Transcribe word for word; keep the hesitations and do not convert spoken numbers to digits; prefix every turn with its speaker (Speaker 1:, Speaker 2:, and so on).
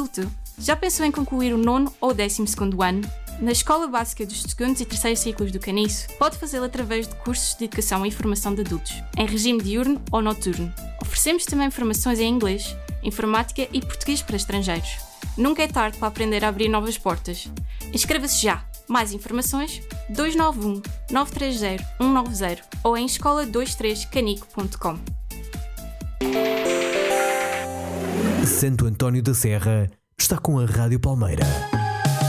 Speaker 1: adulto? Já pensou em concluir o nono ou décimo segundo ano? Na Escola Básica dos segundos e terceiros ciclos do Caniço, pode fazê-lo através de cursos de educação e formação de adultos, em regime diurno ou noturno. Oferecemos também formações em inglês, informática e português para estrangeiros. Nunca é tarde para aprender a abrir novas portas. Inscreva-se já! Mais informações dois nove um, nove três zero, um nove zero ou em escola vinte e três canico ponto com.
Speaker 2: Santo António da Serra está com a Rádio Palmeira.